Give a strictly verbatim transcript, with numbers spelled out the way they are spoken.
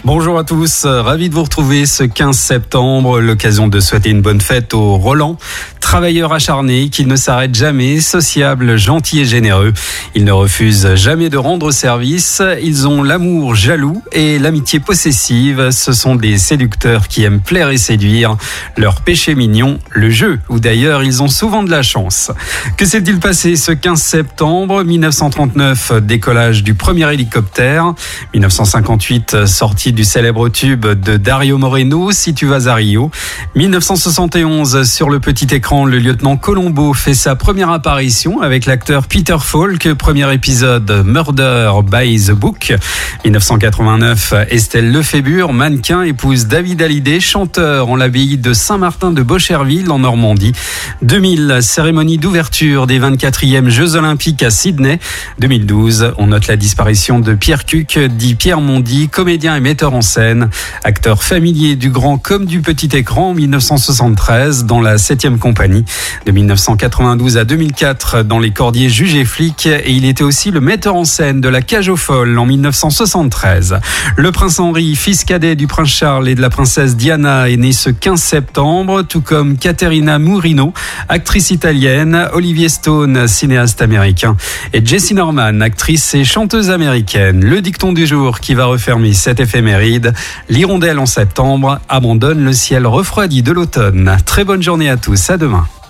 Bonjour à tous, ravi de vous retrouver ce quinze septembre, l'occasion de souhaiter une bonne fête aux Roland. Travailleurs acharnés qui ne s'arrêtent jamais, sociables, gentils et généreux. Ils ne refusent jamais de rendre service. Ils ont l'amour jaloux et l'amitié possessive. Ce sont des séducteurs qui aiment plaire et séduire. Leur péché mignon, le jeu, où d'ailleurs ils ont souvent de la chance. Que s'est-il passé ce quinze septembre mille neuf cent trente-neuf, décollage du premier hélicoptère. mille neuf cent cinquante-huit, sortie du célèbre tube de Dario Moreno, Si tu vas à Rio. mille neuf cent soixante et onze, sur le petit écran, le lieutenant Colombo fait sa première apparition avec l'acteur Peter Falk. Premier épisode, Murder by the Book. mille neuf cent quatre-vingt-neuf, Estelle Lefébure, mannequin, épouse David Hallyday, chanteur en l'abbaye de Saint-Martin de Bocherville en Normandie. deux mille, cérémonie d'ouverture des vingt-quatrièmes Jeux Olympiques à Sydney. deux mille douze, on note la disparition de Pierre Cuc, dit Pierre Mondy, comédien et metteur en scène, acteur familier du grand comme du petit écran en mille neuf cent soixante-treize dans la septième compagnie. De mille neuf cent quatre-vingt-douze à deux mille quatre dans Les Cordiers juges et flics, et il était aussi le metteur en scène de La Cage aux folles en mille neuf cent soixante-treize. Le prince Henri, fils cadet du prince Charles et de la princesse Diana, est né ce quinze septembre, tout comme Caterina Murino, actrice italienne, Olivier Stone, cinéaste américain, et Jessie Norman, actrice et chanteuse américaine. Le dicton du jour qui va refermer cette éphéméride: l'hirondelle en septembre abandonne le ciel refroidi de l'automne. Très bonne journée à tous, à demain.